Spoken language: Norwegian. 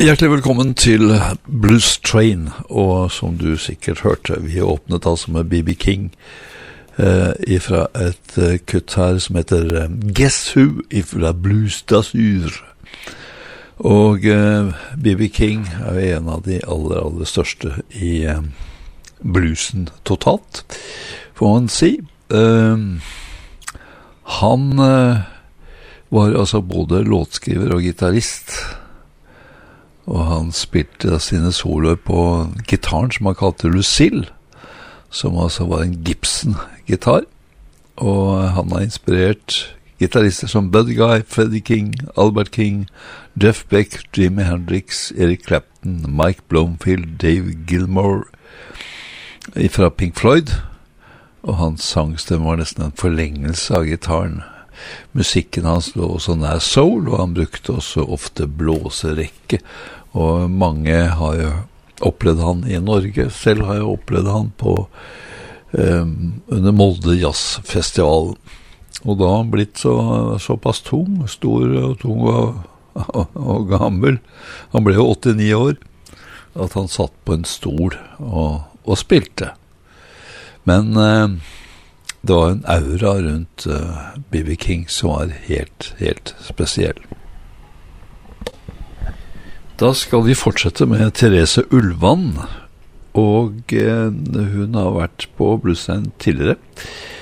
Hjertelig velkommen til Blues Train, og som du sikkert hørte, vi åpnet altså med B.B. King ifra et kutt her som heter Guess Who ifra Blues d'Azur. Og B.B. King er en av de aller største i bluesen totalt, får man si. Han var altså både låtskriver og gitarrist, og han spilte sine soloer på gitaren som han kalte Lucille, som altså var en Gibson-gitar. Og han har inspirert gitarister som Buddy Guy, Freddie King, Albert King, Jeff Beck, Jimi Hendrix, Eric Clapton, Mike Bloomfield, Dave Gilmour fra Pink Floyd. Og hans sangstemme var nesten en forlengelse av gitaren. Musikken hans lå også nær soul, og han brukte også ofte blåserekke. Og mange har jo opplevd han i Norge. Selv har jeg opplevd han på under Molde Jazzfestival. Og da har han blitt såpass stor og tung og gammel. Han ble jo 89 år, at han satt på en stol og spilte. Men det var en aura rundt B.B. King som var helt spesiell. Da skal vi fortsette med Therese Ullvann, og hun har vært på Blues Train tidligere.